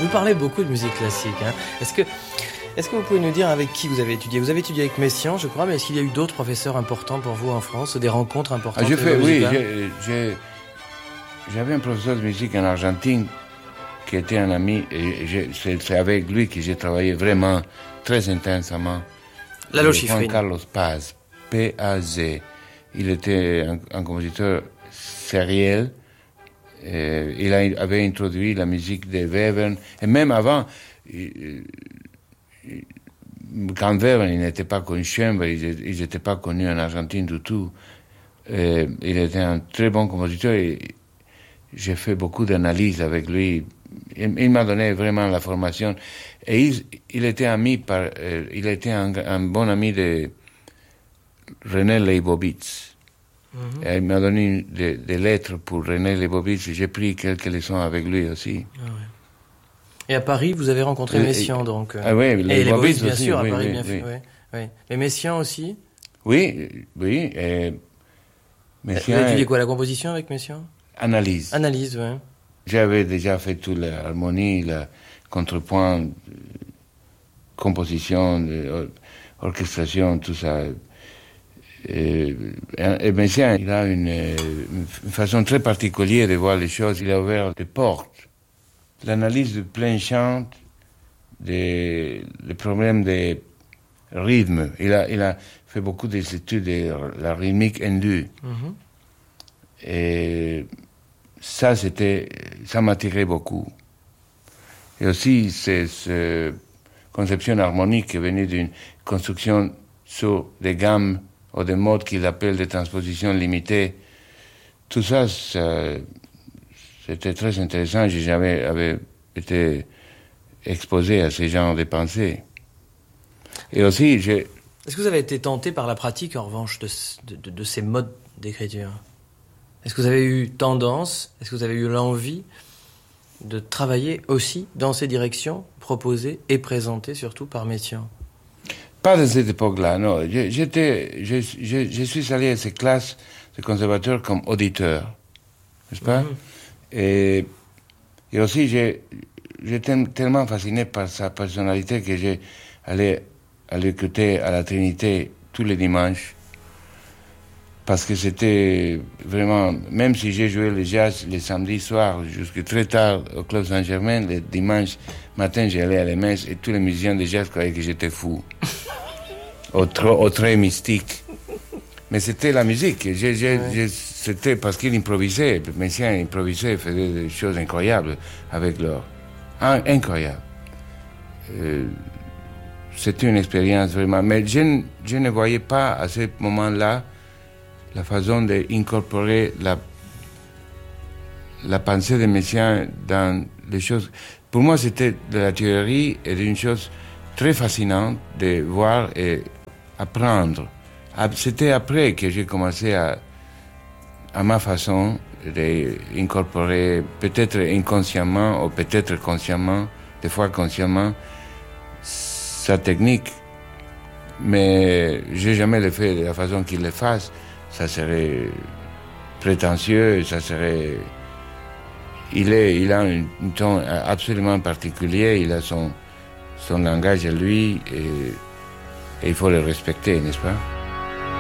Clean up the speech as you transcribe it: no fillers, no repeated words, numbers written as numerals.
Vous parlez beaucoup de musique classique. Hein. Est-ce que vous pouvez nous dire avec qui vous avez étudié? Vous avez étudié avec Messiaen, je crois, mais est-ce qu'il y a eu d'autres professeurs importants pour vous en France, des rencontres importantes? J'avais un professeur de musique en Argentine qui était un ami, et c'est avec lui que j'ai travaillé vraiment très intensément. Lalo Schifrin. Juan Carlos Paz, P-A-Z. Il était un compositeur sérieux. Il avait introduit la musique de Webern, et même avant, quand Webern n'était pas connu, Schoenberg, ils n'étaient pas connus en Argentine du tout. Il était un très bon compositeur et j'ai fait beaucoup d'analyses avec lui. Il m'a donné vraiment la formation. Et il était un bon ami de René Leibovitz. Mm-hmm. Et il m'a donné des lettres pour René Leibovitz. J'ai pris quelques leçons avec lui aussi. Ah ouais. Et à Paris, vous avez rencontré Messiaen, donc. Ah oui, et Leibovitz, bien aussi, sûr, oui, à Paris, oui, bien sûr. Oui. Oui. Et Messiaen aussi? Oui. Messiaen. Vous avez étudié quoi, la composition avec Messiaen? Analyse, oui. J'avais déjà fait toute l'harmonie, le contrepoint, composition, orchestration, tout ça. Et Messiaen, il a une façon très particulière de voir les choses. Il a ouvert des portes. L'analyse de plein chant, les problèmes de rythme. Il a fait beaucoup d'études de la rythmique indue. Mm-hmm. Et ça m'attirait beaucoup. Et aussi, cette conception harmonique qui venait d'une construction sur des gammes ou des modes qu'il appelle des transpositions limitées. Tout ça, c'était très intéressant. J'ai jamais été exposé à ces genres de pensées. Et aussi, Est-ce que vous avez été tenté par la pratique, en revanche, de ces modes d'écriture? Est-ce que vous avez eu tendance, est-ce que vous avez eu l'envie de travailler aussi dans ces directions proposées et présentées surtout par Messiaen? Pas de cette époque-là, non. Je suis allé à ces classes de conservateurs comme auditeur, n'est-ce pas? Mm-hmm. Et aussi, j'étais tellement fasciné par sa personnalité que j'ai allé l'écouter à la Trinité tous les dimanches. Parce que c'était vraiment, même si j'ai joué le jazz les samedis soirs jusqu'à très tard au Club Saint-Germain, le dimanche matin j'allais à la messe et tous les musiciens de jazz croyaient que j'étais fou. au très mystique. Mais c'était la musique. C'était parce qu'il improvisait. Messiaen improvisait, faisait des choses incroyables avec l'or. Incroyable. C'était une expérience vraiment. Mais je ne voyais pas à ce moment-là la façon d'incorporer la pensée de Messiaen dans les choses. Pour moi, c'était de la théorie et d'une chose très fascinante de voir et apprendre. C'était après que j'ai commencé à ma façon d'incorporer, peut-être inconsciemment ou peut-être consciemment, des fois consciemment, sa technique. Mais j'ai jamais le fait de la façon qu'il le fasse. Ça serait prétentieux, ça serait... Il a un ton absolument particulier, il a son langage à lui et il faut le respecter, n'est-ce pas?